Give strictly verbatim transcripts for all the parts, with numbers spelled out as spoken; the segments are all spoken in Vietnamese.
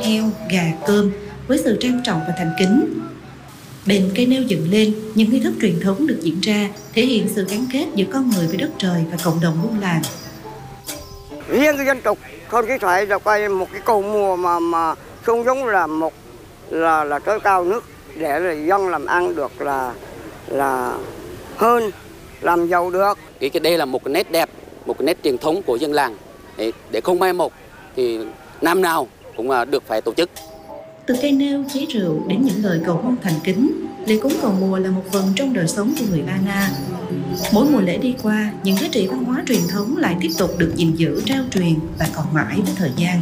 heo, gà, cơm với sự trang trọng và thành kính. Bên cây nêu dựng lên, những nghi thức truyền thống được diễn ra thể hiện sự gắn kết giữa con người với đất trời và cộng đồng buôn làng. Riêng cái dân tộc thôn Chí Thoại là quay một cái cầu mùa mà mà không giống là một là là tới cao nước để là dân làm ăn được là là hơn, làm giàu được. Cái cái đây là một cái nét đẹp, một cái nét truyền thống của dân làng để, để không mai một thì năm nào cũng được phải tổ chức. Từ cây nêu, chế rượu đến những lời cầu mong thành kính, lễ cúng cầu mùa là một phần trong đời sống của người Ba Na. Mỗi mùa lễ đi qua, những giá trị văn hóa truyền thống lại tiếp tục được gìn giữ, trao truyền và còn mãi với thời gian.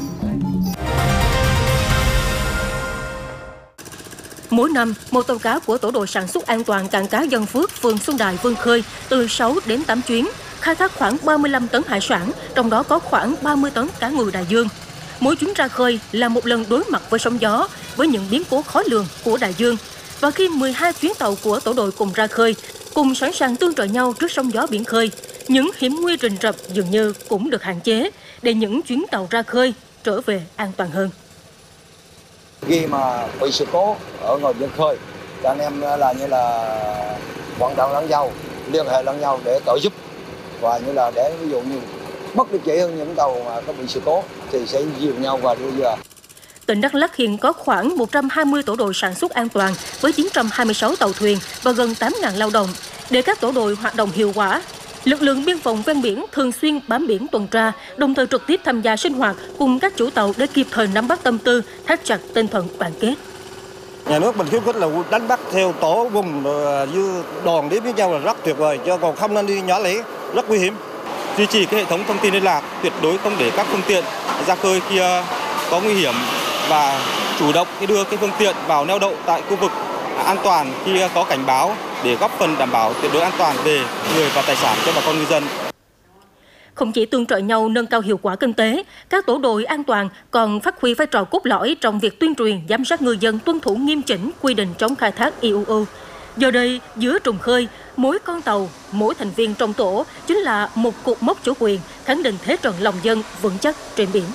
Mỗi năm, một tàu cá của Tổ đội Sản xuất An toàn cảng cá Dân Phước, phường Xuân Đài, vươn khơi từ sáu đến tám chuyến, khai thác khoảng ba mươi lăm tấn hải sản, trong đó có khoảng ba mươi tấn cá ngừ đại dương. Mỗi chuyến ra khơi là một lần đối mặt với sóng gió, với những biến cố khó lường của đại dương. Và khi mười hai chuyến tàu của tổ đội cùng ra khơi, cùng sẵn sàng tương trợ nhau trước sóng gió biển khơi, những hiểm nguy rình rập dường như cũng được hạn chế để những chuyến tàu ra khơi trở về an toàn hơn. Khi mà bị sự cố ở ngoài biển khơi, thì anh em là như là vận động lẫn nhau, liên hệ lẫn nhau để trợ giúp và như là để ví dụ như mất được dễ hơn những tàu mà có bị sự cố thì sẽ dìu nhau và đưa về. Tỉnh Đắk Lắk hiện có khoảng một trăm hai mươi tổ đội sản xuất an toàn với chín trăm hai mươi sáu tàu thuyền và gần tám nghìn lao động. Để các tổ đội hoạt động hiệu quả, lực lượng biên phòng ven biển thường xuyên bám biển tuần tra, đồng thời trực tiếp tham gia sinh hoạt cùng các chủ tàu để kịp thời nắm bắt tâm tư, thắt chặt tinh thần đoàn kết. Nhà nước mình khuyến khích là đánh bắt theo tổ vùng như đoàn đến với nhau là rất tuyệt vời, chứ còn không nên đi nhỏ lẻ, rất nguy hiểm. Duy trì cái hệ thống thông tin liên lạc, tuyệt đối không để các phương tiện ra khơi khi có nguy hiểm và chủ động đưa cái phương tiện vào neo đậu tại khu vực an toàn khi có cảnh báo để góp phần đảm bảo tuyệt đối an toàn về người và tài sản cho bà con ngư dân. Không chỉ tương trợ nhau nâng cao hiệu quả kinh tế, các tổ đội an toàn còn phát huy vai trò cốt lõi trong việc tuyên truyền, giám sát ngư dân tuân thủ nghiêm chỉnh quy định chống khai thác i u u. Giờ đây, giữa trùng khơi, mỗi con tàu, mỗi thành viên trong tổ chính là một cột mốc chủ quyền, khẳng định thế trận lòng dân vững chắc trên biển.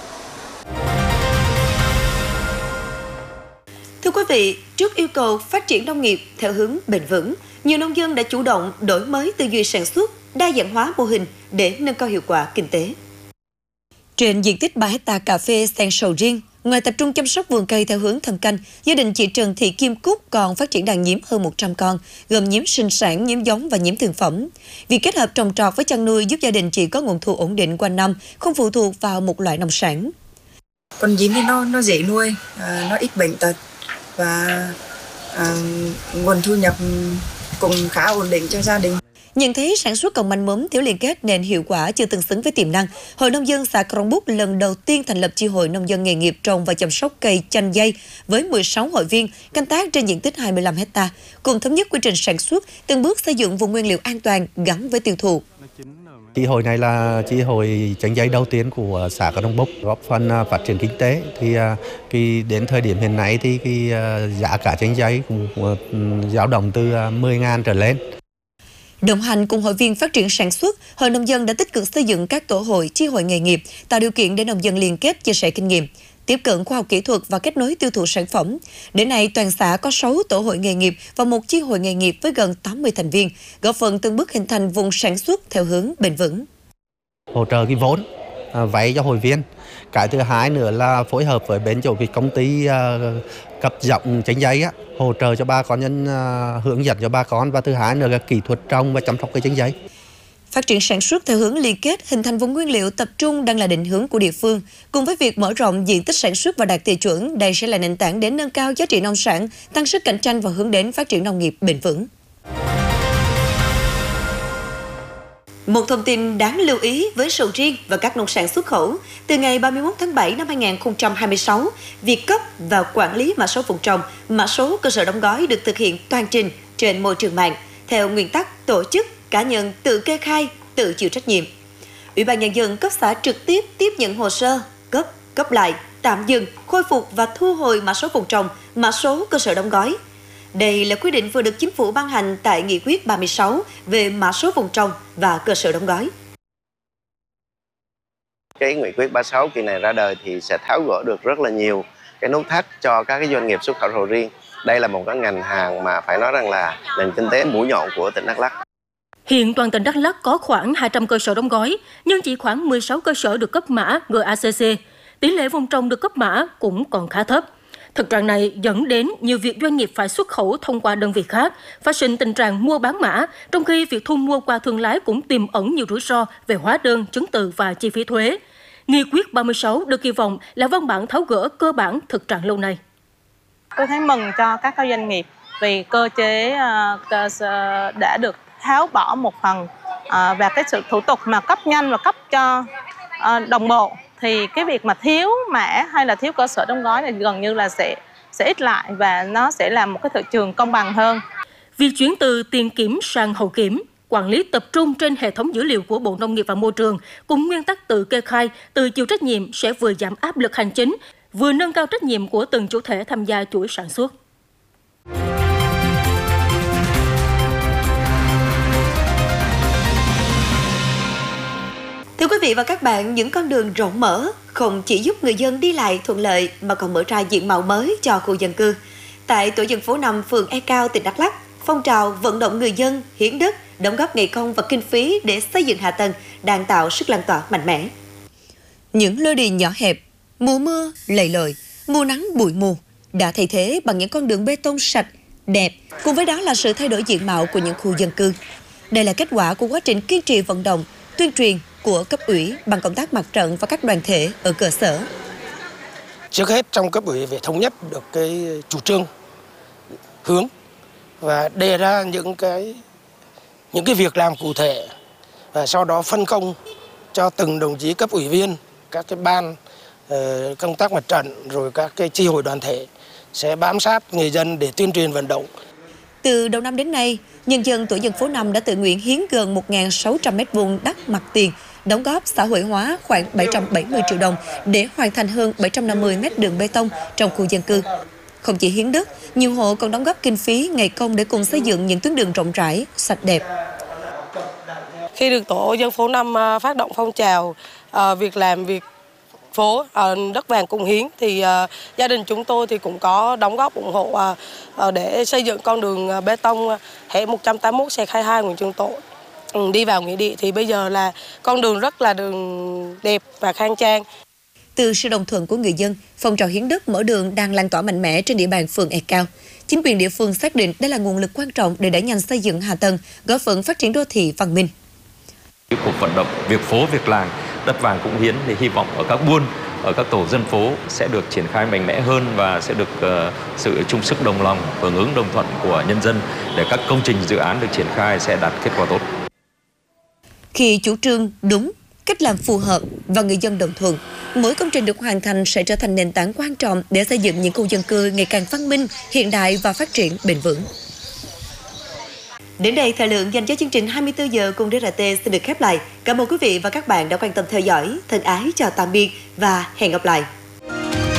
Thưa quý vị, trước yêu cầu phát triển nông nghiệp theo hướng bền vững, nhiều nông dân đã chủ động đổi mới tư duy sản xuất, đa dạng hóa mô hình để nâng cao hiệu quả kinh tế. Trên diện tích ba héc ta cà phê xanh sầu riêng, ngoài tập trung chăm sóc vườn cây theo hướng thâm canh, gia đình chị Trần Thị Kim Cúc còn phát triển đàn nhím hơn một trăm con, gồm nhím sinh sản, nhím giống và nhím thương phẩm. Việc kết hợp trồng trọt với chăn nuôi giúp gia đình chị có nguồn thu ổn định quanh năm, không phụ thuộc vào một loại nông sản. Con nhím thì nó nó dễ nuôi, à, nó ít bệnh tật và à, nguồn thu nhập cũng khá ổn định cho gia đình. Nhận thấy sản xuất còn manh mún, thiếu liên kết nên hiệu quả chưa tương xứng với tiềm năng, Hội Nông dân xã Crong Búc lần đầu tiên thành lập chi hội nông dân nghề nghiệp trồng và chăm sóc cây chanh dây với mười sáu hội viên canh tác trên diện tích hai mươi lăm héc ta, cùng thống nhất quy trình sản xuất, từng bước xây dựng vùng nguyên liệu an toàn gắn với tiêu thụ. Chi hội này là chi hội chanh dây đầu tiên của xã Crong Búc, góp phần phát triển kinh tế. Thì cái đến thời điểm hiện nay thì cái giá cả chanh dây cũng dao động từ mười nghìn trở lên. Đồng hành cùng hội viên phát triển sản xuất, Hội Nông dân đã tích cực xây dựng các tổ hội, chi hội nghề nghiệp, tạo điều kiện để nông dân liên kết, chia sẻ kinh nghiệm, tiếp cận khoa học kỹ thuật và kết nối tiêu thụ sản phẩm. Đến nay, toàn xã có sáu tổ hội nghề nghiệp và một chi hội nghề nghiệp với gần tám mươi thành viên, góp phần từng bước hình thành vùng sản xuất theo hướng bền vững. Hỗ trợ cái vốn vay cho hội viên. Cái thứ hai nữa là phối hợp với bên chỗ cái công ty uh, cấp giống chanh dây á, hỗ trợ cho bà con nhân uh, hướng dẫn cho bà con, và thứ hai nữa là kỹ thuật trồng và chăm sóc cây chanh dây. Phát triển sản xuất theo hướng liên kết, hình thành vùng nguyên liệu tập trung đang là định hướng của địa phương. Cùng với việc mở rộng diện tích sản xuất và đạt tiêu chuẩn, đây sẽ là nền tảng để nâng cao giá trị nông sản, tăng sức cạnh tranh và hướng đến phát triển nông nghiệp bền vững. Một thông tin đáng lưu ý với sầu riêng và các nông sản xuất khẩu. Từ ngày ba mươi mốt tháng bảy năm hai nghìn không trăm hai mươi sáu, việc cấp và quản lý mã số vùng trồng, mã số cơ sở đóng gói được thực hiện toàn trình trên môi trường mạng, theo nguyên tắc tổ chức, cá nhân tự kê khai, tự chịu trách nhiệm. Ủy ban Nhân dân cấp xã trực tiếp tiếp nhận hồ sơ, cấp, cấp lại, tạm dừng, khôi phục và thu hồi mã số vùng trồng, mã số cơ sở đóng gói. Đây là quy định vừa được Chính phủ ban hành tại Nghị quyết ba mươi sáu về mã số vùng trồng và cơ sở đóng gói. Cái nghị quyết ba mươi sáu kỳ này ra đời thì sẽ tháo gỡ được rất là nhiều cái nút thắt cho các cái doanh nghiệp xuất khẩu sầu riêng. Đây là một cái ngành hàng mà phải nói rằng là nền kinh tế mũi nhọn của tỉnh Đắk Lắk. Hiện toàn tỉnh Đắk Lắk có khoảng hai trăm cơ sở đóng gói, nhưng chỉ khoảng mười sáu cơ sở được cấp mã G A C C. Tỷ lệ vùng trồng được cấp mã cũng còn khá thấp. Thực trạng này dẫn đến nhiều việc doanh nghiệp phải xuất khẩu thông qua đơn vị khác, phát sinh tình trạng mua bán mã, trong khi việc thu mua qua thương lái cũng tiềm ẩn nhiều rủi ro về hóa đơn, chứng từ và chi phí thuế. Nghị quyết ba mươi sáu được kỳ vọng là văn bản tháo gỡ cơ bản thực trạng lâu nay. Tôi thấy mừng cho các doanh nghiệp vì cơ chế đã được tháo bỏ một phần và cái sự thủ tục mà cấp nhanh và cấp cho đồng bộ, thì cái việc mà thiếu mã hay là thiếu cơ sở đóng gói này gần như là sẽ sẽ ít lại và nó sẽ làm một cái thị trường công bằng hơn. Việc chuyển từ tiền kiểm sang hậu kiểm, quản lý tập trung trên hệ thống dữ liệu của Bộ Nông nghiệp và Môi trường cùng nguyên tắc tự kê khai, tự chịu trách nhiệm sẽ vừa giảm áp lực hành chính, vừa nâng cao trách nhiệm của từng chủ thể tham gia chuỗi sản xuất. Thưa quý vị và các bạn, những con đường rộng mở không chỉ giúp người dân đi lại thuận lợi mà còn mở ra diện mạo mới cho khu dân cư. Tại tổ dân phố năm, phường E Cao, tỉnh Đắk Lắk, phong trào vận động người dân hiến đất, đóng góp ngày công và kinh phí để xây dựng hạ tầng đang tạo sức lan tỏa mạnh mẽ. Những lối đi nhỏ hẹp, mùa mưa lầy lội, mùa nắng bụi mù đã thay thế bằng những con đường bê tông sạch, đẹp, cùng với đó là sự thay đổi diện mạo của những khu dân cư. Đây là kết quả của quá trình kiên trì vận động, tuyên truyền của cấp ủy bằng công tác mặt trận và các đoàn thể ở cơ sở. Trước hết trong cấp ủy phải thống nhất được cái chủ trương, hướng và đề ra những cái những cái việc làm cụ thể, và sau đó phân công cho từng đồng chí cấp ủy viên, các cái ban công tác mặt trận rồi các cái chi hội đoàn thể sẽ bám sát người dân để tuyên truyền vận động. Từ đầu năm đến nay, nhân dân tổ dân phố năm đã tự nguyện hiến gần một nghìn sáu trăm mét vuông đất mặt tiền, đóng góp xã hội hóa khoảng bảy trăm bảy mươi triệu đồng để hoàn thành hơn bảy trăm năm mươi mét đường bê tông trong khu dân cư. Không chỉ hiến đất, nhiều hộ còn đóng góp kinh phí ngày công để cùng xây dựng những tuyến đường rộng rãi, sạch đẹp. Khi được tổ dân phố năm phát động phong trào uh, việc làm việc phố uh, đất vàng cùng hiến thì uh, gia đình chúng tôi thì cũng có đóng góp ủng hộ uh, uh, để xây dựng con đường uh, bê tông uh, hệ một trăm tám mươi mốt xẹt hai mươi hai Nguyễn Trường Tộ um, đi vào nghĩa địa, thì bây giờ là con đường rất là đường đẹp và khang trang. Từ sự đồng thuận của người dân, phong trào hiến đất mở đường đang lan tỏa mạnh mẽ trên địa bàn phường E Cao. Chính quyền địa phương xác định đây là nguồn lực quan trọng để đẩy nhanh xây dựng hạ tầng, góp phần phát triển đô thị văn minh. Cuộc vận động việc phố việc làng đất vàng cũng hiến thì hy vọng ở các buôn, ở các tổ dân phố sẽ được triển khai mạnh mẽ hơn và sẽ được uh, sự chung sức đồng lòng, hưởng ứng đồng thuận của nhân dân để các công trình dự án được triển khai sẽ đạt kết quả tốt. Khi chủ trương đúng, cách làm phù hợp và người dân đồng thuận, mỗi công trình được hoàn thành sẽ trở thành nền tảng quan trọng để xây dựng những khu dân cư ngày càng văn minh, hiện đại và phát triển bền vững. Đến đây, thời lượng dành cho chương trình hai mươi tư giờ cùng đê rờ tê xin được khép lại. Cảm ơn quý vị và các bạn đã quan tâm theo dõi. Thân ái chào tạm biệt và hẹn gặp lại.